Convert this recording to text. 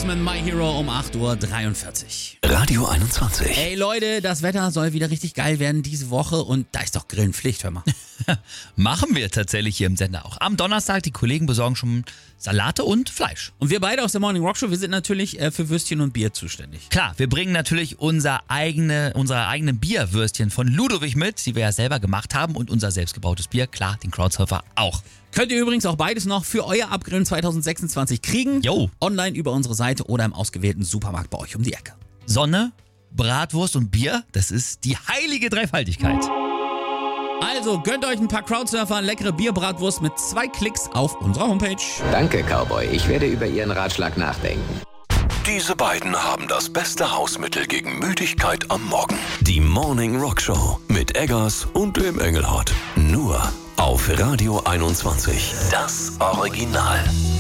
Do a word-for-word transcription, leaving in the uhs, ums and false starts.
Horseman, My Hero um acht Uhr dreiundvierzig. Radio einundzwanzig. Ey Leute, das Wetter soll wieder richtig geil werden diese Woche und da ist doch Grillen Pflicht, hör mal. Machen wir tatsächlich hier im Sender auch. Am Donnerstag, die Kollegen besorgen schon Salate und Fleisch. Und wir beide aus der Morning Rock Show, wir sind natürlich äh, für Würstchen und Bier zuständig. Klar, wir bringen natürlich unser eigene, unsere eigenen Bierwürstchen von Ludwig mit, die wir ja selber gemacht haben, und unser selbstgebautes Bier, klar, den Krautsurfer auch. Könnt ihr übrigens auch beides noch für euer Abgrillen zwanzig sechsundzwanzig kriegen. Jo. Online über unsere Seite oder im ausgewählten Supermarkt bei euch um die Ecke. Sonne, Bratwurst und Bier, das ist die heilige Dreifaltigkeit. Also gönnt euch ein paar Crowdsurfer, leckere Bierbratwurst mit zwei Klicks auf unserer Homepage. Danke, Cowboy. Ich werde über Ihren Ratschlag nachdenken. Diese beiden haben das beste Hausmittel gegen Müdigkeit am Morgen. Die Morning Rock Show mit Eggers und dem Engelhardt. Nur auf Radio einundzwanzig. Das Original.